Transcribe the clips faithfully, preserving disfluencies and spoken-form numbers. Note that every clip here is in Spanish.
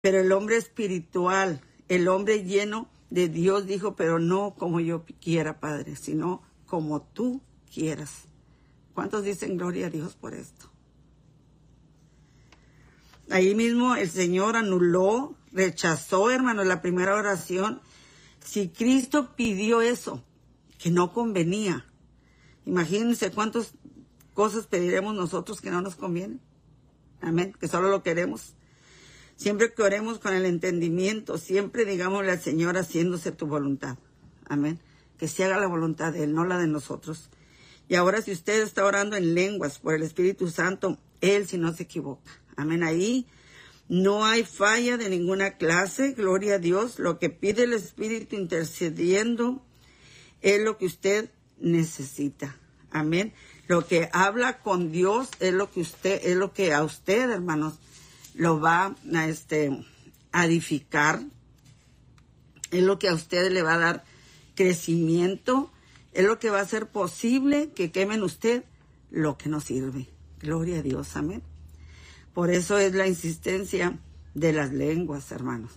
Pero el hombre espiritual, el hombre lleno de Dios dijo, pero no como yo quiera, Padre, sino como tú quieras. ¿Cuántos dicen gloria a Dios por esto? Ahí mismo el Señor anuló, rechazó, hermanos, la primera oración. Si Cristo pidió eso, que no convenía, imagínense cuántas cosas pediremos nosotros que no nos convienen. Amén, que solo lo queremos. Siempre que oremos con el entendimiento, siempre digámosle al Señor, haciéndose tu voluntad. Amén. Que se haga la voluntad de Él, no la de nosotros. Y ahora si usted está orando en lenguas por el Espíritu Santo, Él si no se equivoca. Amén. Ahí no hay falla de ninguna clase, gloria a Dios. Lo que pide el Espíritu intercediendo es lo que usted necesita. Amén. Lo que habla con Dios es lo que usted, es lo que a usted, hermanos, lo va a, este, a edificar. Es lo que a usted le va a dar crecimiento. Es lo que va a hacer posible que quemen usted lo que no sirve. Gloria a Dios, amén. Por eso es la insistencia de las lenguas, hermanos.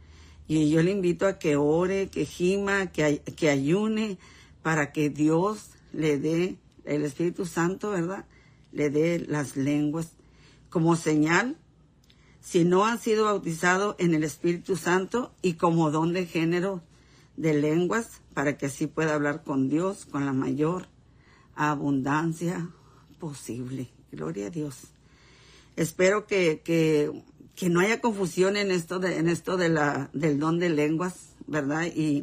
Y yo le invito a que ore, que gima, que, que ayune, para que Dios le dé, el Espíritu Santo, ¿verdad? Le dé las lenguas como señal, si no han sido bautizados en el Espíritu Santo, y como don de género de lenguas, para que así pueda hablar con Dios con la mayor abundancia posible. Gloria a Dios. Espero que, que, que no haya confusión en esto de, en esto de la, del don de lenguas, ¿verdad? Y,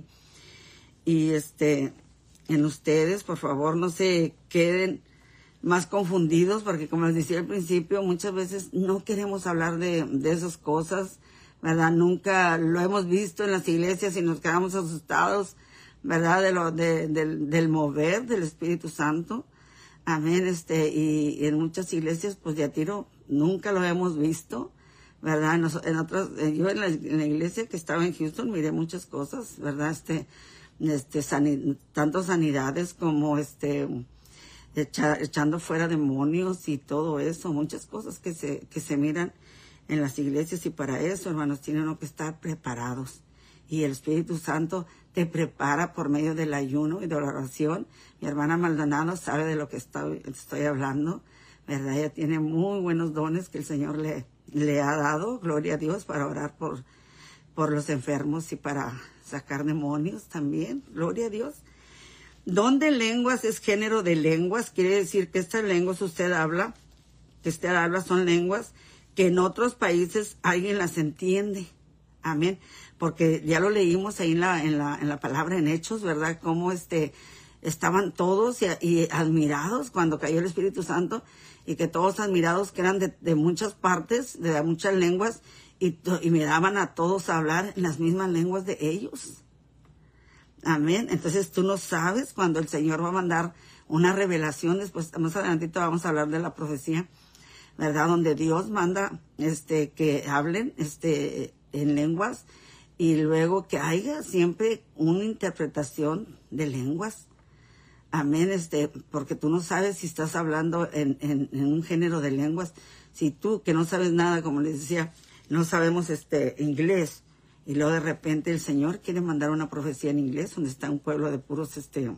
y este, en ustedes, por favor, no se queden más confundidos, porque como les decía al principio, muchas veces no queremos hablar de, de esas cosas, ¿verdad? Nunca lo hemos visto en las iglesias y nos quedamos asustados, ¿verdad? De lo, de, del, del mover del Espíritu Santo. Amén. Este, y, y en muchas iglesias, pues de a tiro, nunca lo hemos visto, ¿verdad? En, en otras, yo en la, en la iglesia que estaba en Houston miré muchas cosas, ¿verdad? Este, este, sani, tanto sanidades como este, echa, echando fuera demonios y todo eso, muchas cosas que se, que se miran en las iglesias, y para eso, hermanos, tienen uno que estar preparados. Y el Espíritu Santo te prepara por medio del ayuno y de la oración. Mi hermana Maldonado sabe de lo que estoy, estoy hablando, ¿verdad? Ella tiene muy buenos dones que el Señor le, le ha dado, gloria a Dios, para orar por, por los enfermos y para sacar demonios también, gloria a Dios. Don de lenguas es género de lenguas, quiere decir que estas lenguas usted habla, que usted habla son lenguas que en otros países alguien las entiende. Amén. Porque ya lo leímos ahí en la, en la, en la palabra en Hechos, ¿verdad? Cómo este, estaban todos y, y admirados cuando cayó el Espíritu Santo, y que todos admirados que eran de, de muchas partes, de muchas lenguas, y, y miraban a todos hablar en las mismas lenguas de ellos. Amén. Entonces tú no sabes cuando el Señor va a mandar una revelación. Después, más adelantito vamos a hablar de la profecía, ¿verdad? Donde Dios manda este, que hablen este, en lenguas, y luego que haya siempre una interpretación de lenguas. Amén, este, porque tú no sabes si estás hablando en, en, en un género de lenguas. Si tú, que no sabes nada, como les decía, no sabemos este inglés, y luego de repente el Señor quiere mandar una profecía en inglés, donde está un pueblo de puros este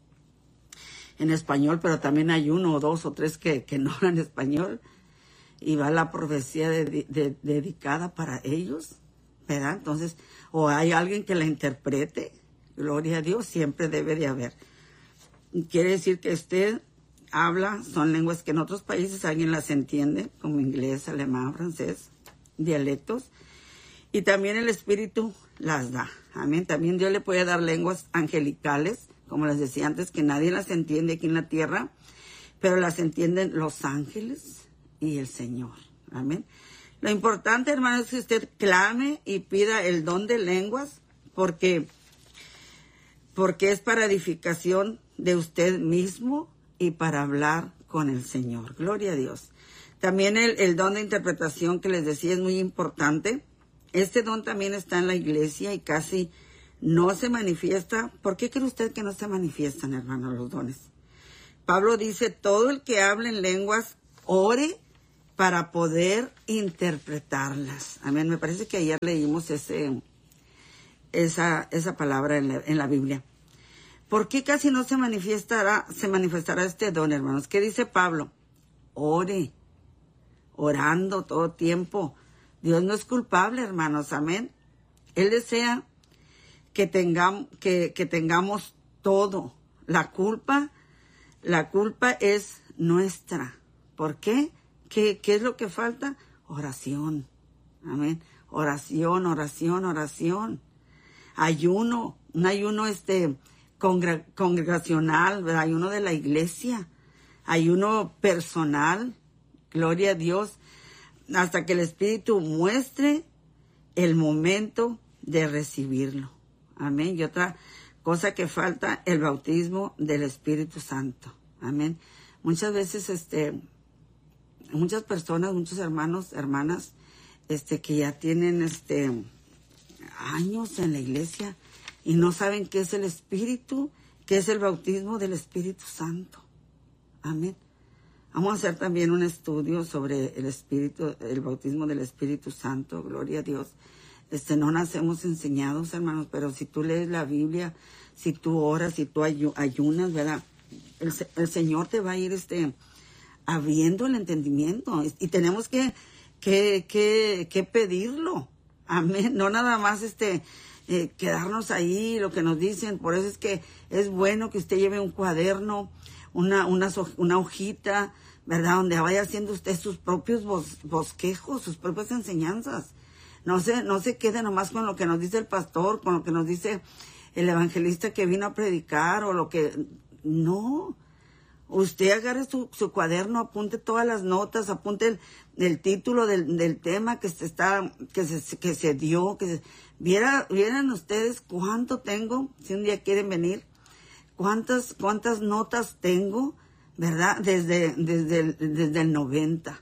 en español, pero también hay uno o dos o tres que, que no hablan español, y va la profecía de, de, de, dedicada para ellos, ¿verdad? Entonces, o hay alguien que la interprete, gloria a Dios, siempre debe de haber. Quiere decir que usted habla, son lenguas que en otros países alguien las entiende, como inglés, alemán, francés, dialectos, y también el Espíritu las da. Amén. También Dios le puede dar lenguas angelicales, como les decía antes, que nadie las entiende aquí en la tierra, pero las entienden los ángeles y el Señor. Amén. Lo importante, hermanos, es que usted clame y pida el don de lenguas, porque, porque es para edificación de usted mismo y para hablar con el Señor. Gloria a Dios. También el, el don de interpretación que les decía es muy importante. Este don también está en la iglesia y casi no se manifiesta. ¿Por qué cree usted que no se manifiestan, hermanos, los dones? Pablo dice, todo el que hable en lenguas, ore para poder interpretarlas. Amén. Me parece que ayer leímos ese, esa, esa palabra en la, en la Biblia. ¿Por qué casi no se manifestará, se manifestará este don, hermanos? ¿Qué dice Pablo? Ore, orando todo tiempo. Dios no es culpable, hermanos. Amén. Él desea que tengamos, que, que tengamos todo. La culpa, la culpa es nuestra. ¿Por qué? ¿Qué, qué es lo que falta? Oración. Amén. Oración, oración, oración. Ayuno, un ayuno este congre- congregacional, ¿verdad? Ayuno de la iglesia, ayuno personal, gloria a Dios, hasta que el Espíritu muestre el momento de recibirlo. Amén. Y otra cosa que falta, el bautismo del Espíritu Santo. Amén. Muchas veces, este, muchas personas, muchos hermanos, hermanas, este, que ya tienen, este, años en la iglesia y no saben qué es el Espíritu, qué es el bautismo del Espíritu Santo. Amén. Vamos a hacer también un estudio sobre el Espíritu, el bautismo del Espíritu Santo. Gloria a Dios. Este, no nacemos enseñados, hermanos, pero si tú lees la Biblia, si tú oras, si tú ayunas, ¿verdad? El, el Señor te va a ir, este, abriendo el entendimiento. Y, y tenemos que, que, que, que pedirlo. Amén. No nada más, este, eh, quedarnos ahí, lo que nos dicen. Por eso es que es bueno que usted lleve un cuaderno, una, una, una hojita, ¿verdad? Donde vaya haciendo usted sus propios bos, bosquejos, sus propias enseñanzas. No se, no se quede nomás con lo que nos dice el pastor, con lo que nos dice el evangelista que vino a predicar o lo que... No. Usted agarre su, su cuaderno, apunte todas las notas, apunte el, el título del, del tema que se está, que se, que se dio, que se, viera, vieran ustedes cuánto tengo, si un día quieren venir, cuántas, cuántas notas tengo, ¿verdad? Desde, desde el, desde el noventa.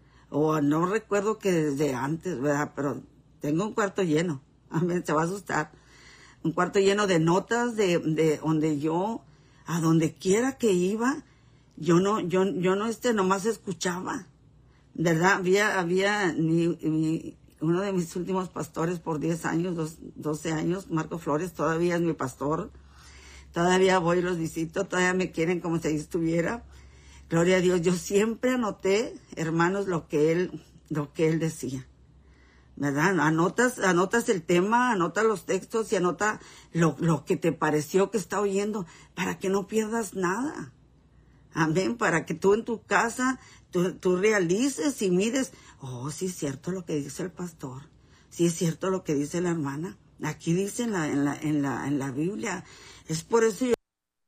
O no recuerdo que desde antes, ¿verdad? Pero tengo un cuarto lleno. Amén, se va a asustar. Un cuarto lleno de notas de, de donde yo, a donde quiera que iba, yo no, yo, yo no, este, nomás escuchaba. ¿Verdad? Había, había, ni, ni uno de mis últimos pastores por diez años, dos, doce años, Marco Flores, todavía es mi pastor. Todavía voy y los visito, todavía me quieren como si ahí estuviera. Gloria a Dios. Yo siempre anoté, hermanos, lo que él, lo que él decía. ¿Verdad? Anotas, anotas el tema, anota los textos y anota lo, lo que te pareció que está oyendo para que no pierdas nada. Amén. Para que tú en tu casa, tú, tú realices y mires, oh, sí es cierto lo que dice el pastor. Sí es cierto lo que dice la hermana. Aquí dice en la, en la, en la, en la Biblia. Es por eso yo,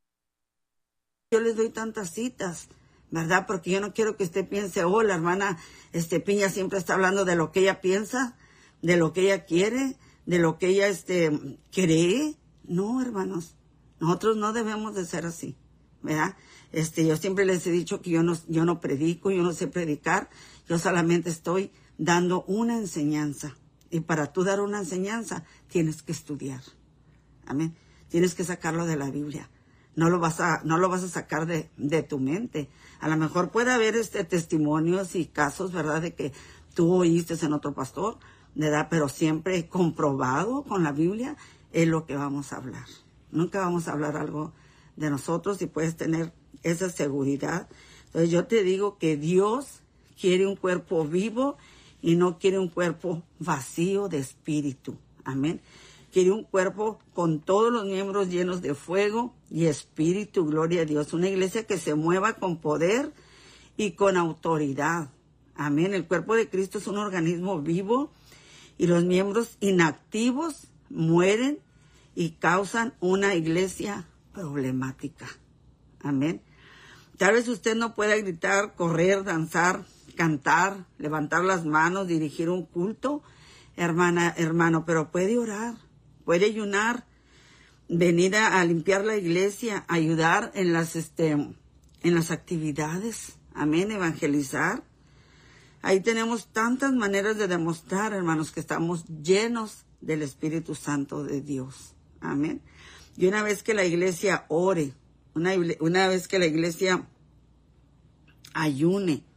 yo les doy tantas citas. ¿Verdad? Porque yo no quiero que usted piense, oh, la hermana este, Piña siempre está hablando de lo que ella piensa, de lo que ella quiere, de lo que ella este, cree. No, hermanos, nosotros no debemos de ser así, ¿verdad? Este, yo siempre les he dicho que yo no, yo no predico, yo no sé predicar, yo solamente estoy dando una enseñanza. Y para tú dar una enseñanza, tienes que estudiar. Amén. Tienes que sacarlo de la Biblia. No lo vas a, no lo vas a sacar de, de tu mente. A lo mejor puede haber este testimonios y casos, ¿verdad? De que tú oíste en otro pastor, ¿verdad? Pero siempre comprobado con la Biblia es lo que vamos a hablar. Nunca vamos a hablar algo de nosotros y puedes tener esa seguridad. Entonces yo te digo que Dios quiere un cuerpo vivo y no quiere un cuerpo vacío de espíritu. Amén. Quiere un cuerpo con todos los miembros llenos de fuego y espíritu, gloria a Dios. Una iglesia que se mueva con poder y con autoridad. Amén. El cuerpo de Cristo es un organismo vivo y los miembros inactivos mueren y causan una iglesia problemática. Amén. Tal vez usted no pueda gritar, correr, danzar, cantar, levantar las manos, dirigir un culto, hermana, hermano, pero puede orar. Puede ayunar, venir a, a limpiar la iglesia, ayudar en las, este, en las actividades. Amén, evangelizar. Ahí tenemos tantas maneras de demostrar, hermanos, que estamos llenos del Espíritu Santo de Dios. Amén. Y una vez que la iglesia ore, una, una vez que la iglesia ayune,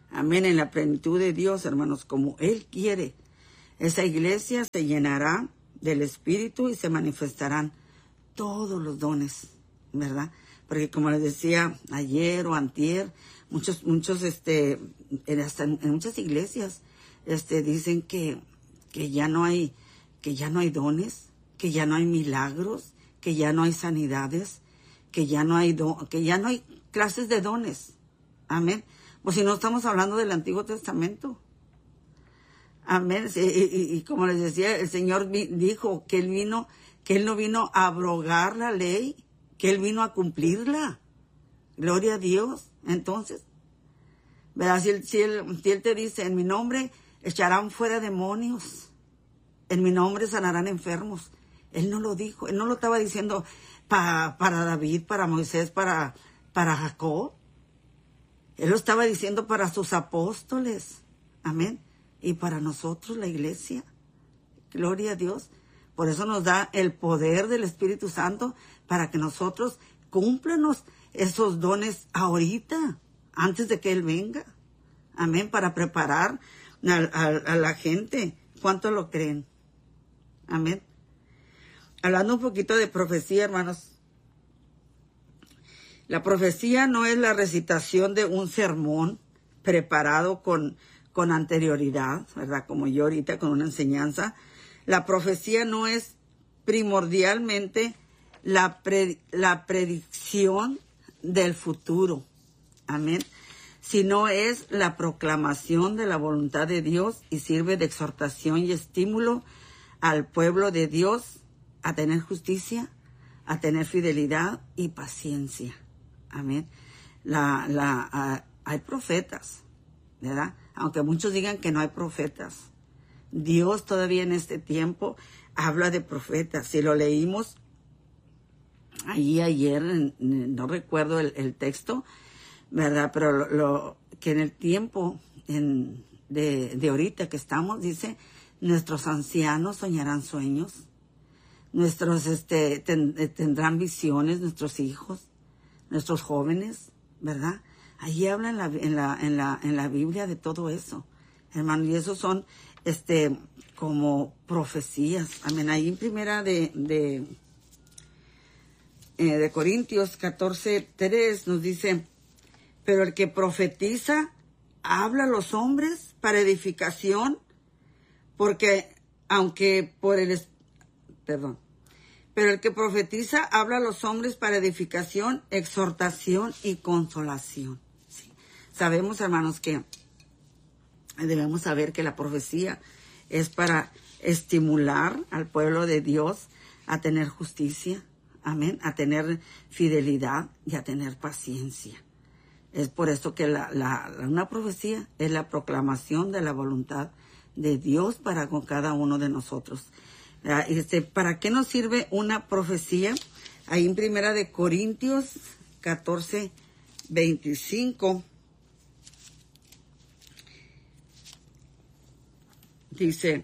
Amén, en la plenitud de Dios, hermanos, como Él quiere. Esa iglesia se llenará del Espíritu y se manifestarán todos los dones, ¿verdad? Porque como les decía ayer o antier, muchos, muchos, este, en, hasta en, en muchas iglesias, este, dicen que, que ya no hay, que ya no hay dones, que ya no hay milagros, que ya no hay sanidades, que ya no hay do, que ya no hay clases de dones. Amén. Pues si no estamos hablando del Antiguo Testamento. Amén. Y, y, y como les decía, el Señor vi, dijo que Él vino, que Él no vino a abrogar la ley, que Él vino a cumplirla. Gloria a Dios. Entonces, ¿verdad? Si Él, si él, si él te dice, en mi nombre echarán fuera demonios, en mi nombre sanarán enfermos. Él no lo dijo, Él no lo estaba diciendo pa, para David, para Moisés, para, para Jacob. Él lo estaba diciendo para sus apóstoles. Amén. Y para nosotros, la iglesia. Gloria a Dios. Por eso nos da el poder del Espíritu Santo para que nosotros cúmplanos esos dones ahorita, antes de que Él venga. Amén. Para preparar a, a, a la gente. ¿Cuánto lo creen? Amén. Hablando un poquito de profecía, hermanos. La profecía no es la recitación de un sermón preparado con, con anterioridad, ¿verdad? Como yo ahorita con una enseñanza. La profecía no es primordialmente la, pre, la predicción del futuro, amén, sino es la proclamación de la voluntad de Dios y sirve de exhortación y estímulo al pueblo de Dios a tener justicia, a tener fidelidad y paciencia. Amén. La, la, uh, hay profetas, ¿verdad? Aunque muchos digan que no hay profetas. Dios todavía en este tiempo habla de profetas. Si lo leímos ahí ayer, no recuerdo el, el texto, ¿verdad? Pero lo, lo que en el tiempo en, de, de ahorita que estamos, dice, nuestros ancianos soñarán sueños, nuestros este, ten, tendrán visiones, nuestros hijos, nuestros jóvenes, ¿verdad? Allí habla en la, en la, en la, en la Biblia de todo eso, hermano, y esos son, este, como profecías. Amén. Ahí en primera de, de, eh, de Corintios catorce, tres nos dice, pero el que profetiza habla a los hombres para edificación, porque aunque por el, perdón, pero el que profetiza habla a los hombres para edificación, exhortación y consolación. ¿Sí? Sabemos, hermanos, que debemos saber que la profecía es para estimular al pueblo de Dios a tener justicia, amén, a tener fidelidad y a tener paciencia. Es por eso que la, la, una profecía es la proclamación de la voluntad de Dios para con cada uno de nosotros. Este, ¿para qué nos sirve una profecía? Ahí en primera de Corintios catorce, veinticinco dice,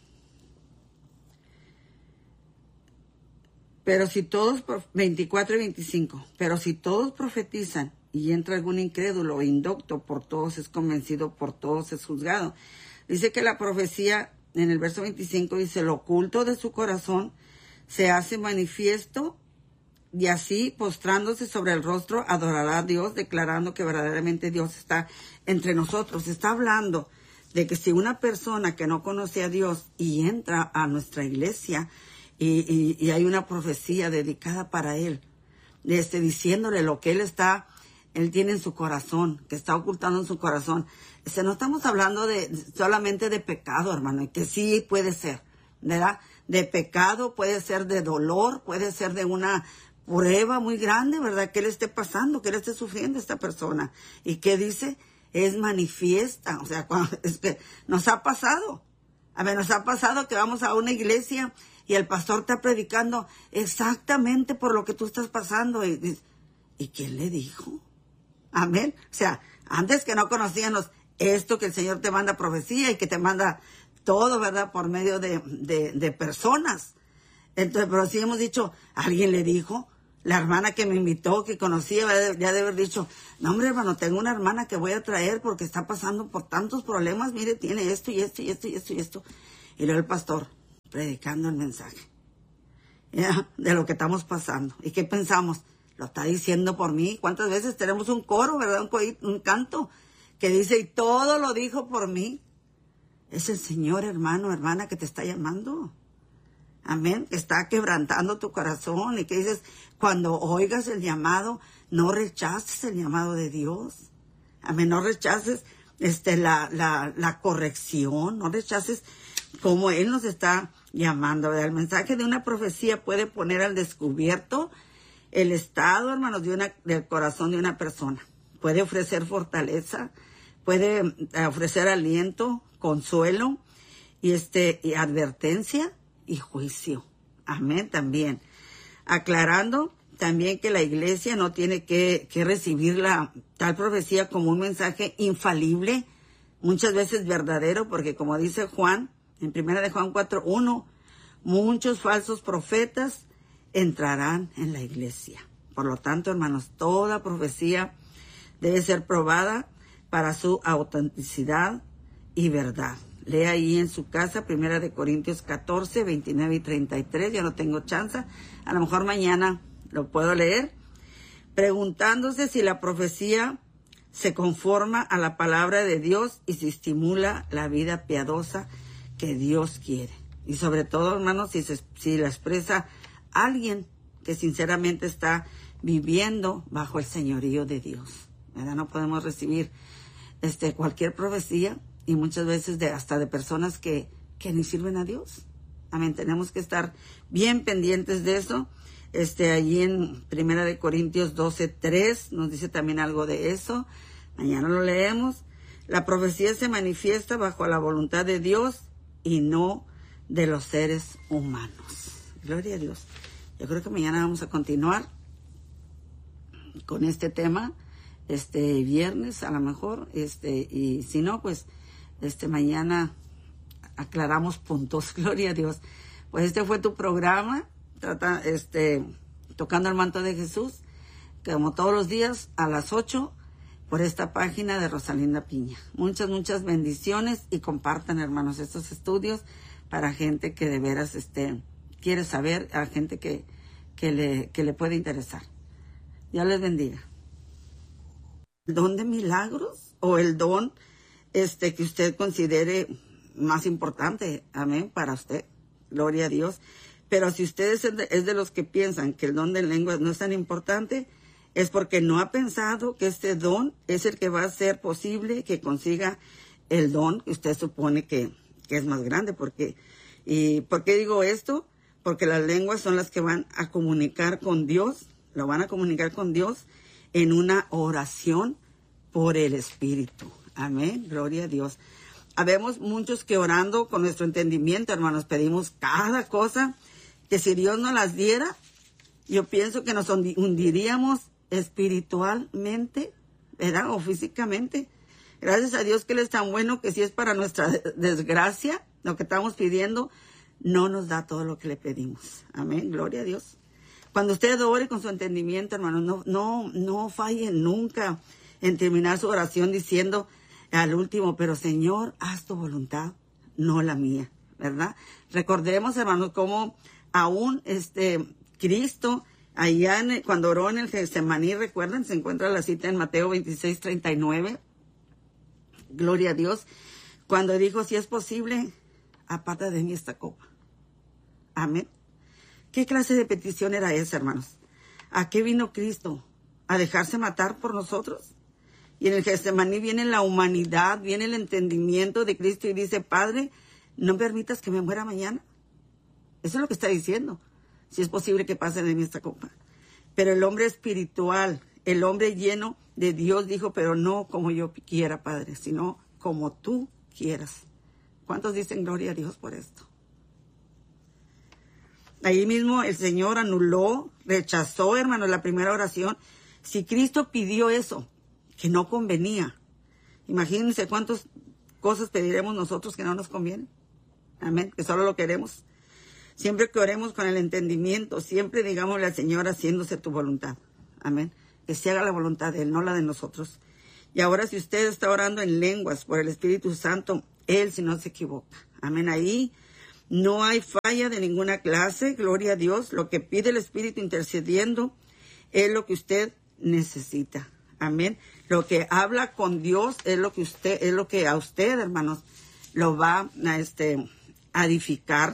pero si todos, veinticuatro y veinticinco, pero si todos profetizan y entra algún incrédulo o indocto, por todos es convencido, por todos es juzgado. Dice que la profecía, en el verso veinticinco, dice, lo oculto de su corazón se hace manifiesto y así, postrándose sobre el rostro, adorará a Dios, declarando que verdaderamente Dios está entre nosotros. Está hablando de que si una persona que no conoce a Dios y entra a nuestra iglesia y, y, y hay una profecía dedicada para él, este, diciéndole lo que él está, él tiene en su corazón, que está ocultando en su corazón. Este, no estamos hablando de solamente de pecado, hermano, que sí puede ser, ¿verdad? De pecado, puede ser de dolor, puede ser de una prueba muy grande, ¿verdad? Que él esté pasando, que él esté sufriendo esta persona. ¿Y qué dice? Es manifiesta, o sea, cuando, es que nos ha pasado. A ver, nos ha pasado que vamos a una iglesia y el pastor está predicando exactamente por lo que tú estás pasando. ¿Y, ¿y quién le dijo? Amén. O sea, antes que no conocíamos esto que el Señor te manda profecía y que te manda todo, ¿verdad? Por medio de, de, de personas. Entonces, pero sí hemos dicho, ¿alguien le dijo? La hermana que me invitó, que conocía, ya debe haber dicho, no hombre hermano, tengo una hermana que voy a traer porque está pasando por tantos problemas, mire, tiene esto y esto y esto y esto y esto. Y luego el pastor, predicando el mensaje, ¿ya? De lo que estamos pasando. ¿Y qué pensamos? Lo está diciendo por mí. ¿Cuántas veces tenemos un coro, verdad? Un, co un canto que dice, y todo lo dijo por mí. Es el Señor, hermano, hermana, que te está llamando. Amén, que está quebrantando tu corazón y que dices, cuando oigas el llamado, no rechaces el llamado de Dios. Amén, no rechaces este, la, la, la corrección, no rechaces cómo Él nos está llamando, ¿verdad? El mensaje de una profecía puede poner al descubierto el estado, hermanos, de una, del corazón de una persona. Puede ofrecer fortaleza, puede ofrecer aliento, consuelo y, este, y advertencia y juicio. Amén, también. Aclarando también que la iglesia no tiene que, que recibir la tal profecía como un mensaje infalible, muchas veces verdadero, porque como dice Juan, en primera de Juan cuatro uno, muchos falsos profetas entrarán en la iglesia. Por lo tanto, hermanos, toda profecía debe ser probada para su autenticidad y verdad. Lea ahí en su casa, primera de Corintios catorce, veintinueve y treinta y tres. Yo no tengo chance. A lo mejor mañana lo puedo leer. Preguntándose si la profecía se conforma a la palabra de Dios y si estimula la vida piadosa que Dios quiere. Y sobre todo, hermanos, si, se, si la expresa alguien que sinceramente está viviendo bajo el señorío de Dios, ¿verdad? No podemos recibir este, cualquier profecía y muchas veces de, hasta de personas que, que ni sirven a Dios. Amén. Tenemos que estar bien pendientes de eso. Este, allí en primera de Corintios doce tres nos dice también algo de eso. Mañana lo leemos. La profecía se manifiesta bajo la voluntad de Dios y no de los seres humanos. Gloria a Dios. Yo creo que mañana vamos a continuar con este tema, este viernes a lo mejor, este, y si no, pues, este mañana aclaramos puntos. Gloria a Dios. Pues este fue tu programa, trata, este, tocando el manto de Jesús, como todos los días a las ocho, por esta página de Rosalinda Piña. Muchas, muchas bendiciones y compartan, hermanos, estos estudios para gente que de veras, este, quiere saber, a gente que, que le, que le puede interesar. Dios les bendiga. El don de milagros o el don este, que usted considere más importante, amén, para usted. Gloria a Dios. Pero si usted es de, es de los que piensan que el don de lenguas no es tan importante, es porque no ha pensado que este don es el que va a hacer posible que consiga el don que usted supone que, que es más grande. Porque, ¿y por qué digo esto? Porque las lenguas son las que van a comunicar con Dios, lo van a comunicar con Dios en una oración por el Espíritu. Amén, gloria a Dios. Habemos muchos que orando con nuestro entendimiento, hermanos, pedimos cada cosa que si Dios nos las diera, yo pienso que nos hundiríamos espiritualmente, ¿verdad? O físicamente. Gracias a Dios que Él es tan bueno que si es para nuestra desgracia, lo que estamos pidiendo, no nos da todo lo que le pedimos. Amén, gloria a Dios. Cuando usted ore con su entendimiento, hermanos, no, no, no falle nunca en terminar su oración diciendo al último, pero Señor, haz tu voluntad, no la mía, ¿verdad? Recordemos, hermanos, cómo aún este Cristo, allá en, cuando oró en el Getsemaní, recuerden, se encuentra la cita en Mateo veintiséis, treinta y nueve, gloria a Dios, cuando dijo, si es posible, aparta de mí esta copa. Amén. ¿Qué clase de petición era esa, hermanos? ¿A qué vino Cristo? ¿A dejarse matar por nosotros? Y en el Getsemaní viene la humanidad, viene el entendimiento de Cristo y dice, Padre, no permitas que me muera mañana. Eso es lo que está diciendo. Si es posible que pase de mí esta copa. Pero el hombre espiritual, el hombre lleno de Dios dijo, pero no como yo quiera, Padre, sino como tú quieras. ¿Cuántos dicen gloria a Dios por esto? Ahí mismo el Señor anuló, rechazó, hermano, la primera oración. Si Cristo pidió eso, que no convenía, imagínense cuántas cosas pediremos nosotros que no nos convienen. Amén, que solo lo queremos. Siempre que oremos con el entendimiento, siempre digámosle al Señor, haciéndose tu voluntad. Amén. Que se haga la voluntad de Él, no la de nosotros. Y ahora si usted está orando en lenguas por el Espíritu Santo, Él si no se equivoca. Amén. Ahí no hay falla de ninguna clase, gloria a Dios. Lo que pide el Espíritu intercediendo es lo que usted necesita. Amén. Lo que habla con Dios es lo que usted, es lo que a usted, hermanos, lo va a, este, a edificar.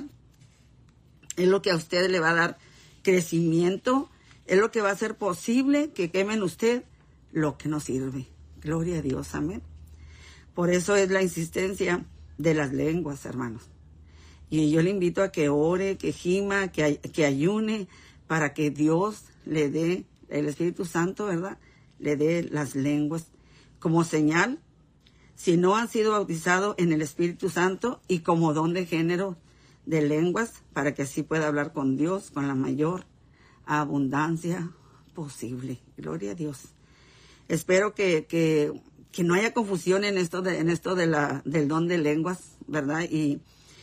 Es lo que a usted le va a dar crecimiento. Es lo que va a hacer posible que queme en usted lo que no sirve. Gloria a Dios. Amén. Por eso es la insistencia de las lenguas, hermanos. Y yo le invito a que ore, que gima, que, ay- que ayune para que Dios le dé, el Espíritu Santo, ¿verdad? Le dé las lenguas como señal, si no han sido bautizados en el Espíritu Santo, y como don de género de lenguas, para que así pueda hablar con Dios con la mayor abundancia posible. Gloria a Dios. Espero que, que, que no haya confusión en esto de, en esto de la, del don de lenguas, ¿verdad? Y,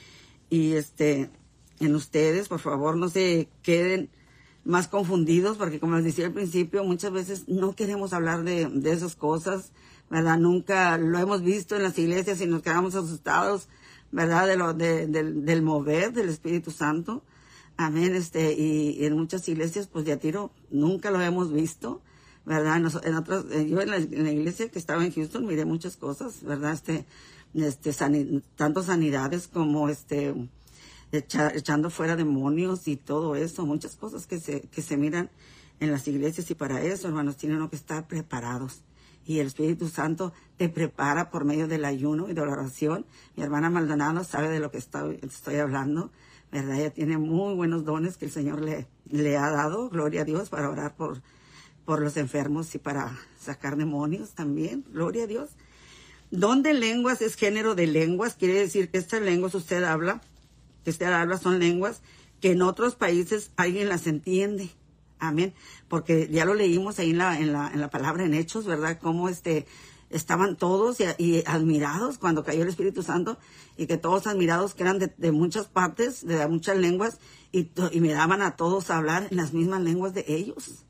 y este, en ustedes, por favor, no se queden más confundidos, porque como les decía al principio, muchas veces no queremos hablar de, de esas cosas, ¿verdad? Nunca lo hemos visto en las iglesias y nos quedamos asustados, ¿verdad? De lo, de, del, del mover del Espíritu Santo. Amén. Este, y, y en muchas iglesias, pues de a tiro, nunca lo hemos visto, ¿verdad? En, en otras, yo en la, en la iglesia que estaba en Houston miré muchas cosas, ¿verdad? Este, este, sani, tanto sanidades como este, echa, echando fuera demonios y todo eso, muchas cosas que se, que se miran en las iglesias, y para eso, hermanos, tienen uno que estar preparados. Y el Espíritu Santo te prepara por medio del ayuno y de la oración. Mi hermana Maldonado sabe de lo que estoy, estoy hablando, ¿verdad? Ella tiene muy buenos dones que el Señor le, le ha dado, gloria a Dios, para orar por, por los enfermos y para sacar demonios también, gloria a Dios. Don de lenguas es género de lenguas, quiere decir que estas lenguas usted habla, que usted habla son lenguas que en otros países alguien las entiende. Amén. Porque ya lo leímos ahí en la, en la, en la palabra en Hechos, ¿verdad? Cómo este, estaban todos y, y admirados cuando cayó el Espíritu Santo, y que todos admirados, que eran de, de muchas partes, de muchas lenguas, y, to, y miraban a todos a hablar en las mismas lenguas de ellos.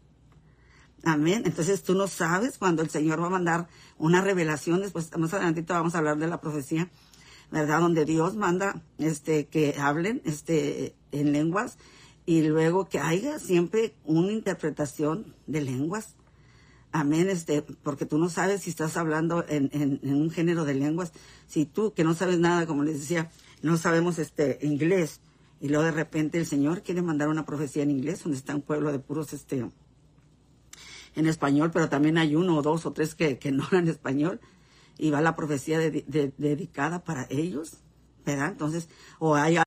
Amén. Entonces tú no sabes cuando el Señor va a mandar una revelación. Después, más adelantito vamos a hablar de la profecía, ¿verdad? Donde Dios manda este, que hablen este, en lenguas, y luego que haya siempre una interpretación de lenguas. Amén. Este, porque tú no sabes si estás hablando en, en, en un género de lenguas. Si tú, que no sabes nada, como les decía, no sabemos este inglés, y luego de repente el Señor quiere mandar una profecía en inglés, donde está un pueblo de puros este en español, pero también hay uno o dos o tres que, que no hablan español, y va la profecía de, de, dedicada para ellos, ¿verdad? Entonces, o hay